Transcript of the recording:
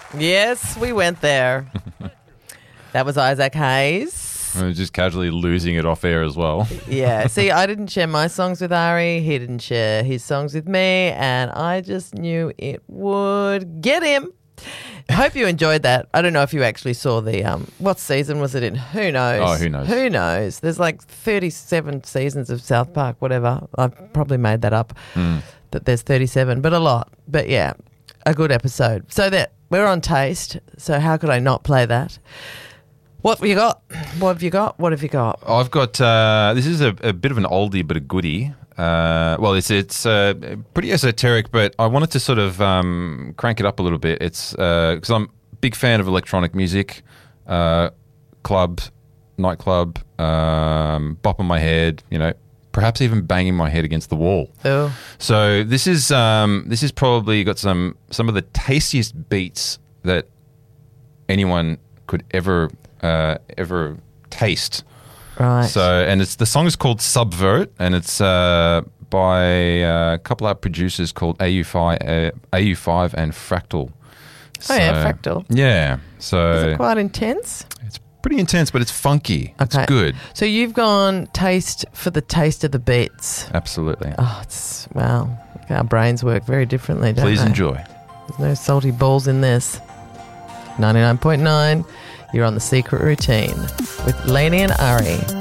Yes, we went there. That was Isaac Hayes. We're just casually losing it off air as well. Yeah. See, I didn't share my songs with Ari. He didn't share his songs with me. And I just knew it would get him. I hope you enjoyed that. I don't know if you actually saw the, what season was it in? Who knows? Oh, who knows? Who knows? There's like 37 seasons of South Park, whatever. I've probably made that up, that there's 37, but a lot. But yeah, a good episode. So that we're on Taste, so how could I not play that? What have you got? What have you got? What have you got? I've got, this is a bit of an oldie but a goodie. Well, it's pretty esoteric, but I wanted to sort of crank it up a little bit. It's because I'm a big fan of electronic music, club, nightclub, bopping my head, perhaps even banging my head against the wall. Oh. So this is probably got some of the tastiest beats that anyone could ever taste. Right. So, and the song is called Subvert, and it's by a couple of producers called AU5 and Fractal. Oh yeah, Fractal. Yeah. So Is it quite intense? it's pretty intense, but it's funky. Okay. It's good. So you've gone taste for the taste of the beats. Absolutely. Oh, wow. Our brains work very differently, don't Please they? enjoy. There's no salty balls in this. 99.9, you're on The Secret Routine with Lainey and Ari.